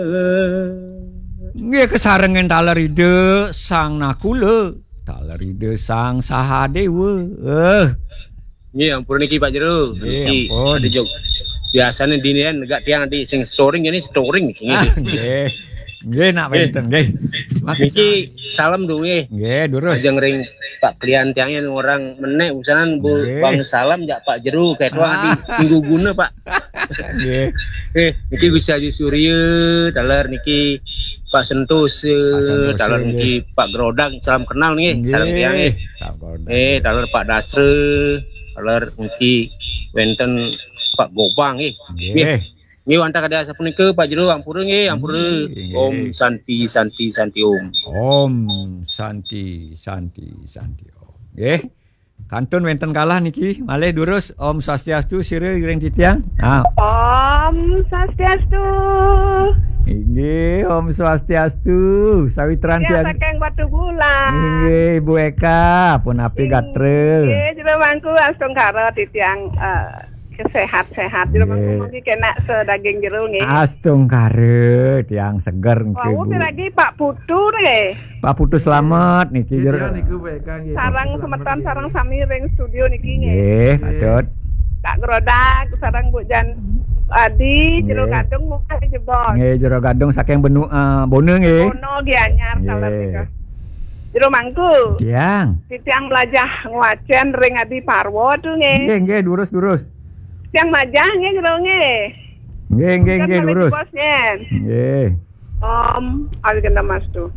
Nggih kesarengan taleride sang nakula, taleride sang Sahadewa. Nggih ampun niki Pak Jero. Nggih ampun. Ada jog. Biasane dinian negak tiang di sing storing ini storing niki. Nggih. Nggih nak wenten nggih. Niki salam dong nggih. Nggih durus. Ajeng ring Pak klien tiangnya orang menek usahanan Bu Bang salam jak Pak Jero kayak doang di minggu guna Pak. Nggih. Niki Gusti Haji Surya dalar niki Pak Sentus, dalar niki Pak Grodang salam kenal nih salam tiang nih. Dalar Pak Dasre, dalar niki wenten Pak Gobang nih. Nggih wanta kada sapunika Pak Jero ampura nggih ampura. Om Santi Santi Santi Om. Om Santi Santi Santi Om. Nggih. Kantun wenten kalah niki malih durus Om Swastiastu sira iring titiang. Om Swastiastu. Inggih Om Swastiastu sawitran tiang. Ya saking Batu Bulan. Inggih Ibu Eka pun api gatre. Nggih jero mangku astung karo titiang sehat-sehat jero mangku iki kena sedaging jero nggih. Astung kare tiang seger niki. Wau lagi Pak Putu nggih. Pak Putu selamat niki jero. Sarang semeton sarang sami ring studio niki nggih. Nggih, patut. Kak Grodak sareng Bu Jan Adi jero gadung muka jebol. Nggih, jero gadung saking Bonu Bono nggih. Bono nggih anyar salah nika. Jero mangku. Tiang. Titiang belajah ngwacen ring Adi Parwo tuh nggih. Nggih, durus. Tiang majah nggih jero nggih. Nggih, durus. Nggih. Ari kena Mas tuh.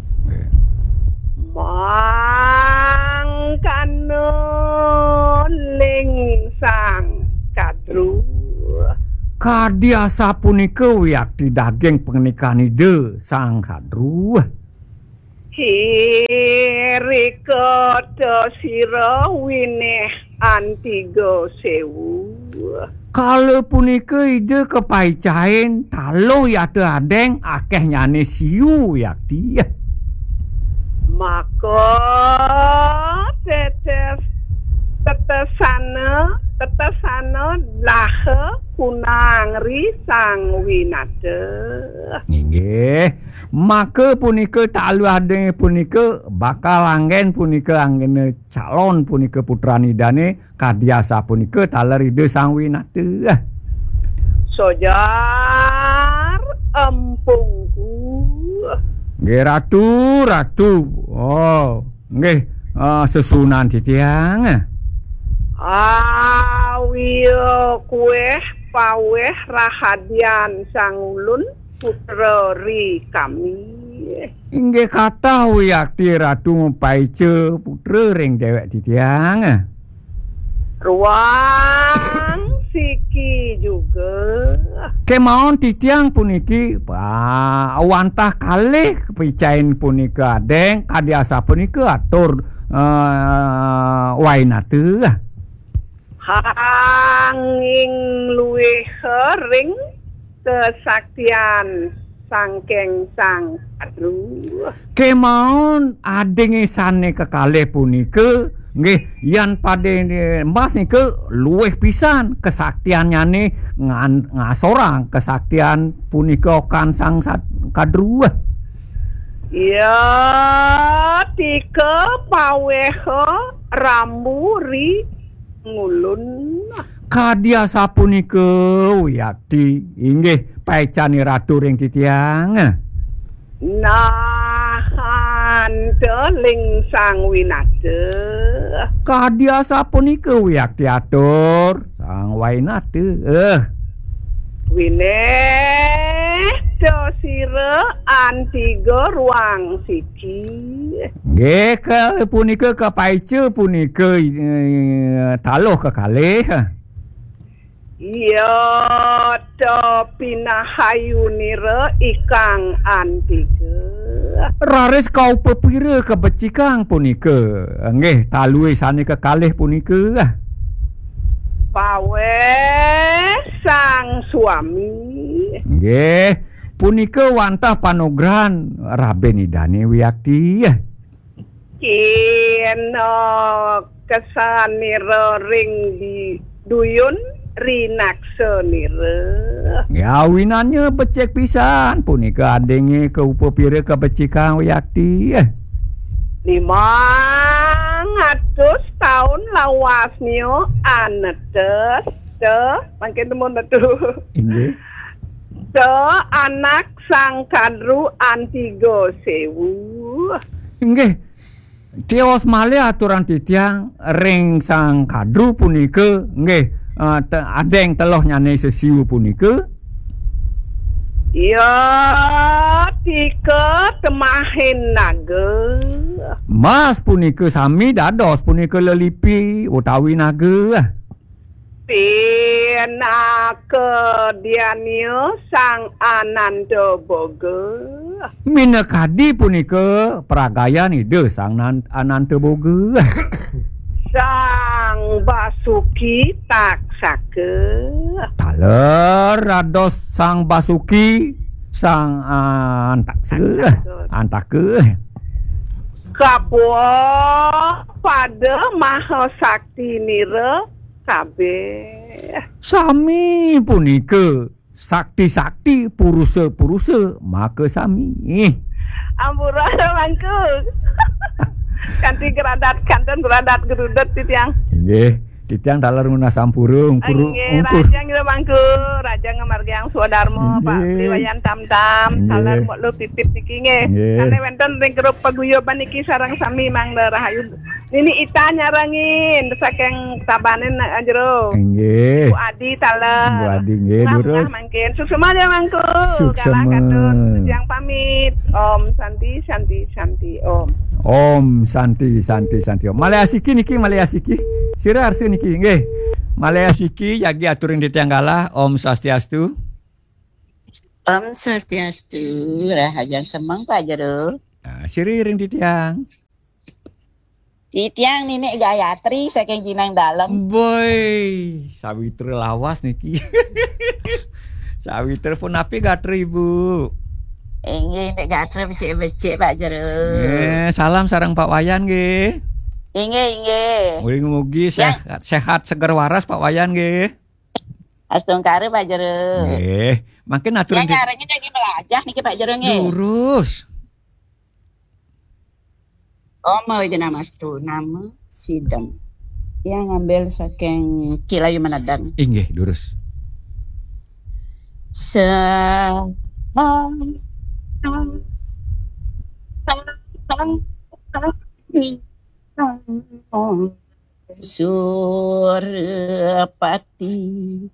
Mangkanon lingsang kadru. Kadia sapunika wiyakti daging pernikahan ide sang kadru. Hiriko dosira wineh antigo sewu. Kalau punika ide kepaicain talo yate adeng akeh nyane siu yakti. Maka tetesana lahe kunang risang winate. Nggih. Maka punika talu adeng punika bakal anggen punika anggene calon punika putranidane kadiasa punika taleride sang winate. Sojar empungku. Nggih ratu. Oh, nggih sesunan titiang. Awiyo kueh paweh rahadian sang ulun putra ri kami. Inggih kathah wiyakti ratu ngupaice putra ring dewek titiang. Ruang siki juga. Kemawon titiang puniki wantah kalih kepicain punika adeng kadiasa punika atur wainate. Hanging luwih ring kesaktian sangkeng sang kadru. Kemawon adenge sane kekalih punika nggih yan pade Mas nika luwih pisan kesaktiannyane ngasorang kesaktian punika kan sang kadru. Ya tika paweho rambu ri ngulun. Kadia sapunika wiyakti inggih paecane ratu ring titiang. Nahan deling sang winate. Kadia sapunika wiyakti atur sang wainate. Wineh dosira antiga ruang siki. Nggih kalau punika kapaice punika taloh kekalih. Iya to pinahayunira ikang antiga. Raris kau pepira kebecikang punika. Nggih talue sane kekalih punika. Pawe sang suami. Nggih, punika wantah panograhan Rabenidane wiyakti. Kena kesanira ring di duyun rinakso nire. Ngawinannya becek pisan punika adenge ke upo pire ke becikang yakti. 500 tahun lawasnya anetes makin temun tuh. Inggih. Anak sang kadru antigo sewu. Inggih. Tios malih aturan titiang ring sang kadru punika nggih adeng teloh nyane sesiu punika. Ya, tika temahin naga. Mas punika sami dados punika lelipi utawi naga. Pina kediannya sang Ananda Boga. Minekadi punika peragayan ide sang Ananta Boga. Sang Basuki taksake. Taler rados sang Basuki sang Antake. Kapua pada Maha Sakti nira kabeh. Sami punika sakti-sakti purusa-purusa maka sami. Ampura mangku. Kanti geradat kanten geradat gerudet titiang. Nggih, titiang taler nguna sampurung Nggih, raja ngira mangku, raja ngamargiang Swadarmo, Pak Liwayan Tam-tam, taler mok lu titip niki nggih. Kane wonten ring grup paguyuban iki sareng sami mang rahayu. Nini Ita nyarangin saking tabanen jero. Nggih. Bu Adi taler. Bu Adi nggih durus. Mangkin suksema aja mangku. Suksema. Yang pamit. Om Santi Santi Santi Om. Om Santi Santi Santi Om. Maleasiki niki maleasiki. Sira arsi niki nggih. Maleasiki yagi aturin di tianggalah Om Swastiastu. Om Swastiastu. Rahajang semang Pak Jero. Nah, siri ring di tiang. Titiang Nenek Gayatri saking Jinang Dalem. Boy, sawiter lawas niki. Sawiter pun api gatri Bu. Inggih Nek Gayatri becik-becik Pak Jero. Salam sareng Pak Wayan nggih. Inggih. Mugi-mugi sehat seger waras Pak Wayan nggih. Astungkare Pak Jero. Nggih, makin aturan yang ngarengin lagi melajah niki Pak Jero nggih. Lurus. Oma wajana mastu nama sidang yang ngambil saking Kilayu Manadang. Inggih, lurus. Surapati